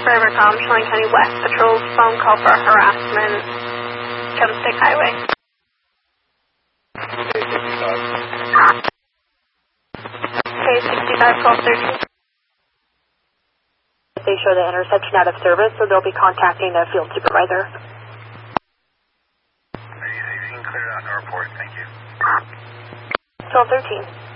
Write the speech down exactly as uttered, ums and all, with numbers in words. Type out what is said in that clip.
Forever Tom, Chelan County West Patrol's phone call for harassment, Drumstick Highway. K sixty-five, twelve thirteen. They show the intersection out of service, so they'll be contacting the field supervisor. You can clear it on the report, thank you. twelve thirteen.